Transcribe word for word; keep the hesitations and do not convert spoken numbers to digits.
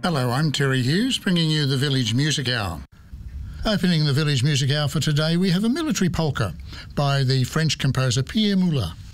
Hello, I'm Terry Hughes, bringing you the Village Music Hour. Opening the Village Music Hour for today, we have a military polka by the French composer Pierre Moulin.